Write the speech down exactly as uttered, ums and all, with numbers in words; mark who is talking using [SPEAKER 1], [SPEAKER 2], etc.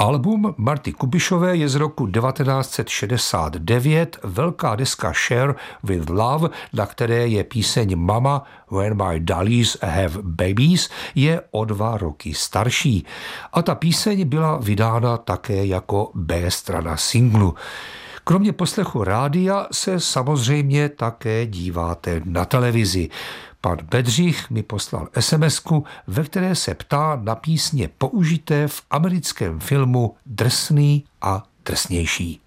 [SPEAKER 1] Album Marty Kubišové je z roku devatenáct set šedesát devět, velká deska Share with Love, na které je píseň Mama When My Dollies Have Babies, je o dva roky starší. A ta píseň byla vydána také jako B strana singlu. Kromě poslechu rádia se samozřejmě také díváte na televizi. Pan Bedřich mi poslal esemesku, ve které se ptá na písně použité v americkém filmu Drsný a drsnější.